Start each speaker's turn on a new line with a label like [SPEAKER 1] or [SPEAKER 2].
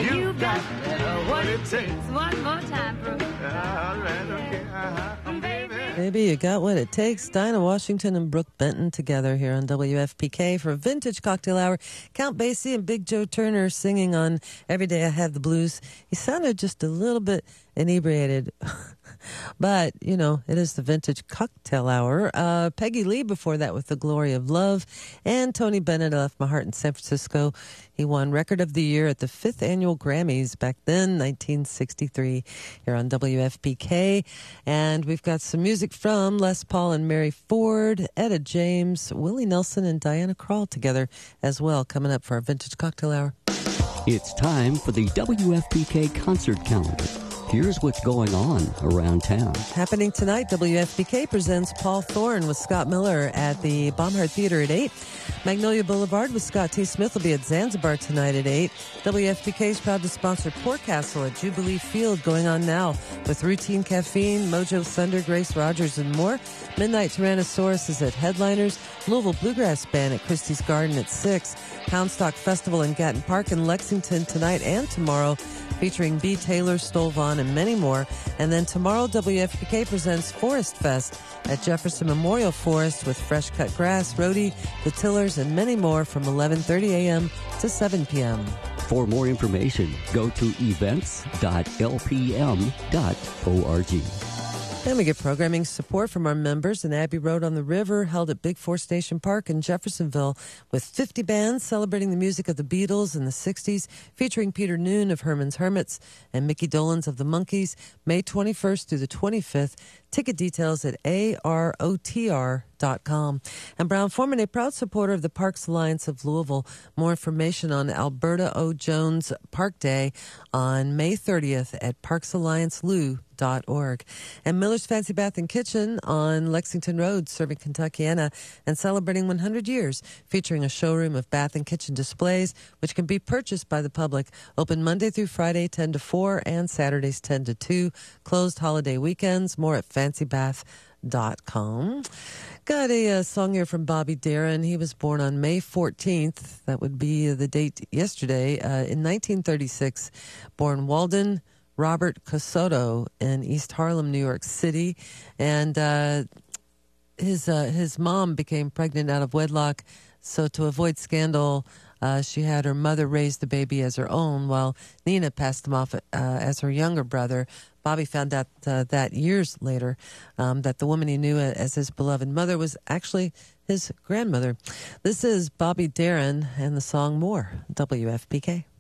[SPEAKER 1] You got what it takes.
[SPEAKER 2] One more time, Brooke.
[SPEAKER 1] All right, okay. Baby.
[SPEAKER 3] Maybe you got what it takes. Dinah Washington and Brooke Benton together here on WFPK for Vintage Cocktail Hour. Count Basie and Big Joe Turner singing on Every Day I Have the Blues. He sounded just a little bit inebriated. But, you know, it is the Vintage Cocktail Hour. Peggy Lee before that with The Glory of Love. And Tony Bennett left my heart in San Francisco. He won Record of the Year at the 5th Annual Grammys back then, 1963, here on WFPK. And we've got some music from Les Paul and Mary Ford, Etta James, Willie Nelson, and Diana Krall together as well, coming up for our Vintage Cocktail Hour.
[SPEAKER 4] It's time for the WFPK concert calendar. Here's what's going on around town.
[SPEAKER 3] Happening tonight, WFPK presents Paul Thorne with Scott Miller at the Baumhart Theater at 8. Magnolia Boulevard with Scott T. Smith will be at Zanzibar tonight at 8. WFPK is proud to sponsor Port Castle at Jubilee Field going on now with Routine Caffeine, Mojo Thunder, Grace Rogers, and more. Midnight Tyrannosaurus is at Headliners. Louisville Bluegrass Band at Christie's Garden at 6. Houndstock Festival in Gatton Park in Lexington tonight and tomorrow, featuring B. Taylor, Stoll Vaughn, and many more. And then tomorrow, WFPK presents Forest Fest at Jefferson Memorial Forest with fresh cut grass, roadie, the Tillers, and many more from 11:30 a.m. to 7 p.m.
[SPEAKER 4] For more information, go to events.lpm.org.
[SPEAKER 3] And we get programming support from our members in Abbey Road on the River, held at Big Four Station Park in Jeffersonville, with 50 bands celebrating the music of the Beatles in the 60s, featuring Peter Noon of Herman's Hermits and Mickey Dolenz of the Monkees, May 21st through the 25th. Ticket details at arotr.com. And Brown-Forman, a proud supporter of the Parks Alliance of Louisville. More information on Alberta O. Jones Park Day on May 30th at parksalliancelou.org. And Miller's Fancy Bath and Kitchen on Lexington Road, serving Kentuckiana and celebrating 100 years, featuring a showroom of bath and kitchen displays, which can be purchased by the public. Open Monday through Friday, 10 to 4, and Saturdays, 10 to 2. Closed holiday weekends. More at fancybath.com. Got a song here from Bobby Darin. He was born on May 14th. That would be the date yesterday. In 1936, born Walden Robert Cosotto in East Harlem, New York City. And his mom became pregnant out of wedlock. So to avoid scandal, she had her mother raise the baby as her own, while Nina passed him off as her younger brother. Bobby found out that years later that the woman he knew as his beloved mother was actually his grandmother. This is Bobby Darin and the song More, WFPK.